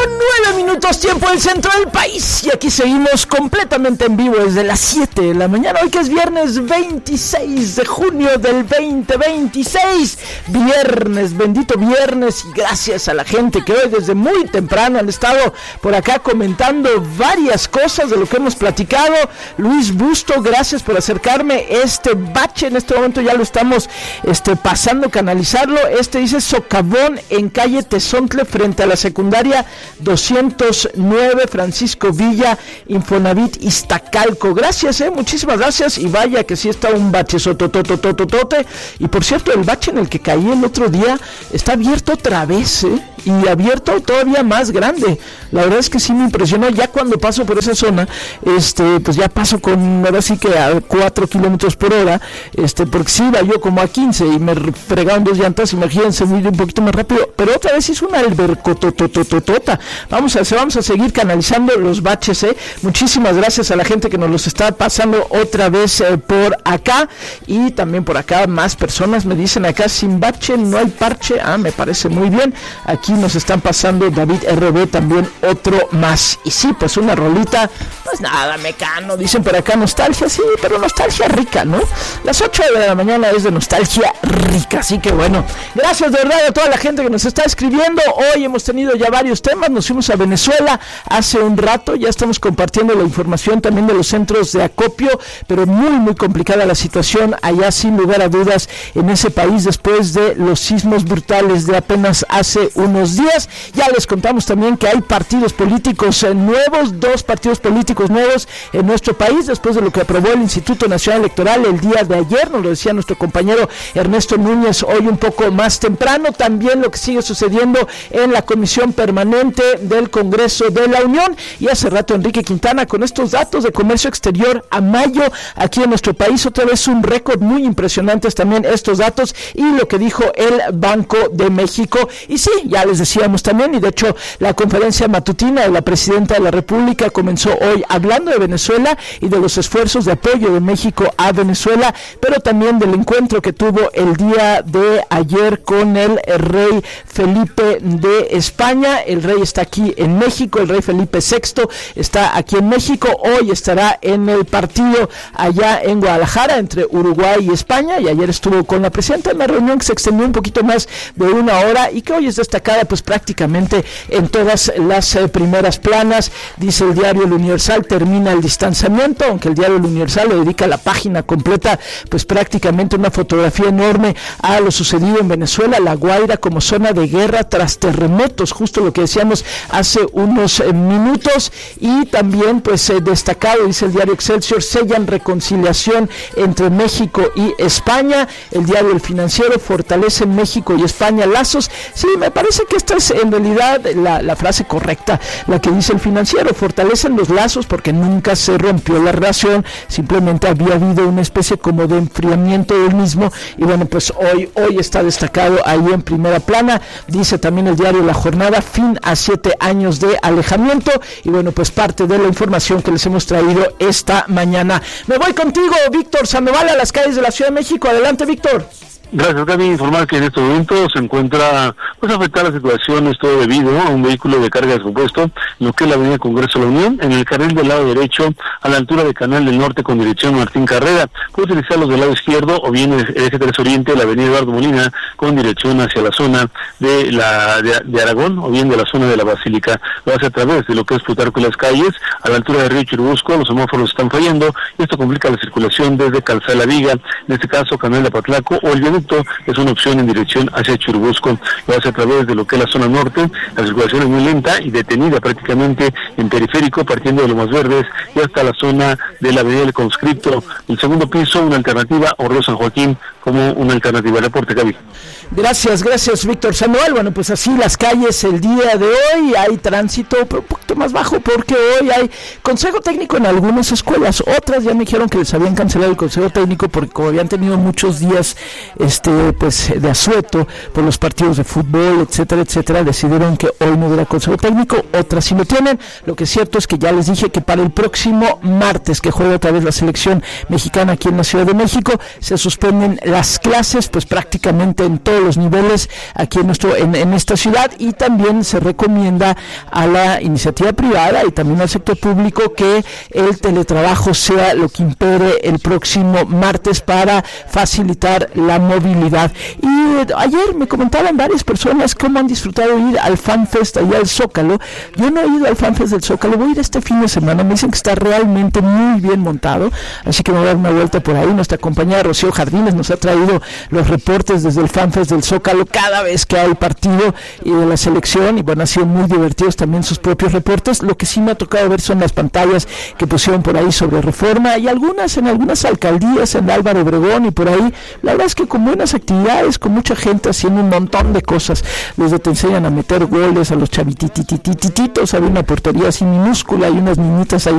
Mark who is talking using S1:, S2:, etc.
S1: 9 minutos, tiempo del centro del país. Y aquí seguimos completamente en vivo desde las 7 de la mañana. Hoy que es viernes 26 de junio del 2026. Viernes, bendito viernes. Y gracias a la gente que hoy desde muy temprano han estado por acá comentando varias cosas de lo que hemos platicado. Luis Busto, gracias por acercarme. Este bache en este momento ya lo estamos pasando, canalizarlo. Dice socavón en calle Tezontle frente a la secundaria 209, Francisco Villa, Infonavit, Iztacalco. Gracias, muchísimas gracias. Y vaya que sí está un bache sotototototote. Y por cierto, el bache en el que caí el otro día está abierto otra vez, y abierto todavía más grande. La verdad es que sí me impresionó. Ya cuando paso por esa zona, pues ya paso con, ahora sí que a 4 kilómetros por hora, porque sí iba yo como a 15 y me fregaron 2 llantas. Imagínense, muy un poquito más rápido, pero otra vez hizo una albercototototota. Vamos a seguir canalizando los baches, Muchísimas gracias a la gente que nos los está pasando otra vez por acá, y también por acá más personas me dicen acá, sin bache no hay parche. Me parece muy bien. Aquí nos están pasando David RB también otro más. Y sí, pues una rolita, pues nada, Mecano, dicen por acá, nostalgia, sí, pero nostalgia rica, ¿no? Las 8 de la mañana es de nostalgia rica, así que bueno, gracias de verdad a toda la gente que nos está escribiendo. Hoy hemos tenido ya varios temas, nos fuimos a Venezuela hace un rato, ya estamos compartiendo la información también de los centros de acopio, pero muy complicada la situación allá, sin lugar a dudas, en ese país después de los sismos brutales de apenas hace unos días. Ya les contamos también que hay partidos políticos nuevos, 2 partidos políticos nuevos en nuestro país, después de lo que aprobó el Instituto Nacional Electoral el día de ayer, nos lo decía nuestro compañero Ernesto Núñez hoy un poco más temprano. También lo que sigue sucediendo en la Comisión Permanente del Congreso de la Unión, y hace rato Enrique Quintana con estos datos de comercio exterior a mayo aquí en nuestro país, otra vez un récord, muy impresionantes también estos datos, y lo que dijo el Banco de México. Y sí, ya les decíamos también, y de hecho la conferencia matutina de la Presidenta de la República comenzó hoy hablando de Venezuela y de los esfuerzos de apoyo de México a Venezuela, pero también del encuentro que tuvo el día de ayer con el rey Felipe de España. El rey está aquí en México, el rey Felipe VI está aquí en México, hoy estará en el partido allá en Guadalajara entre Uruguay y España, y ayer estuvo con la presidenta en una reunión que se extendió un poquito más de 1 hora y que hoy es destacada pues prácticamente en todas las primeras planas. Dice el diario El Universal, termina el distanciamiento, aunque el diario El Universal le dedica la página completa, pues prácticamente una fotografía enorme a lo sucedido en Venezuela, La Guaira como zona de guerra tras terremotos, justo lo que decíamos hace unos minutos. Y también pues destacado, dice el diario Excelsior, sellan reconciliación entre México y España. El diario El Financiero, fortalecen México y España lazos. Sí, me parece que esta es en realidad la frase correcta, la que dice El Financiero, fortalecen los lazos porque nunca se rompió la relación, simplemente había habido una especie como de enfriamiento del mismo, y bueno, pues hoy está destacado ahí en primera plana. Dice también el diario La Jornada, fin a 7 años de alejamiento, y bueno, pues parte de la información que les hemos traído esta mañana. Me voy contigo, Víctor Sandoval, a las calles de la Ciudad de México. Adelante, Víctor.
S2: Gracias, Gaby. Informar que en este momento se encuentra afectada la situación, esto debido a un vehículo de carga descompuesto en lo que es la avenida Congreso de la Unión, en el carril del lado derecho, a la altura de Canal del Norte con dirección Martín Carrera. Puede utilizar los del lado izquierdo o bien el eje 3 Oriente, la avenida Eduardo Molina, con dirección hacia la zona de Aragón o bien de la zona de la Basílica. Lo hace a través de lo que es Plutarco y las calles, a la altura de Río Churubusco. Los semáforos están fallando y esto complica la circulación desde Calzada de la Viga, en este caso Canal de Apatlaco o el viaducto. Es una opción en dirección hacia Churubusco. Lo hace a través de lo que es la zona norte. La circulación es muy lenta y detenida prácticamente en periférico, partiendo de Lomas Verdes y hasta la zona de la avenida del Conscripto. El segundo piso, una alternativa, o Río San Joaquín como una alternativa. Reporte, Gaby.
S1: Gracias, Víctor Samuel. Bueno, pues así las calles el día de hoy, hay tránsito, pero un poquito más bajo porque hoy hay consejo técnico en algunas escuelas. Otras ya me dijeron que les habían cancelado el consejo técnico porque como habían tenido muchos días pues de asueto por los partidos de fútbol, etcétera, decidieron que hoy no hubiera consejo técnico. Otras sí lo tienen. Lo que es cierto es que ya les dije que para el próximo martes, que juega otra vez la selección mexicana aquí en la Ciudad de México, se suspenden las las clases, pues prácticamente en todos los niveles aquí en esta ciudad, y también se recomienda a la iniciativa privada y también al sector público que el teletrabajo sea lo que impere el próximo martes para facilitar la movilidad. Y ayer me comentaban varias personas cómo han disfrutado ir al FanFest allá al Zócalo. Yo no he ido al FanFest del Zócalo, voy a ir este fin de semana. Me dicen que está realmente muy bien montado, así que me voy a dar una vuelta por ahí. Nuestra compañera Rocío Jardines nos ha traído los reportes desde el FanFest del Zócalo cada vez que hay partido y de la selección, y bueno, han sido muy divertidos también sus propios reportes. Lo que sí me ha tocado ver son las pantallas que pusieron por ahí sobre Reforma y algunas en algunas alcaldías, en Álvaro Obregón y por ahí. La verdad es que con buenas actividades, con mucha gente haciendo un montón de cosas. Desde te enseñan a meter goles a los chavitititititos, había una portería así minúscula y unas niñitas ahí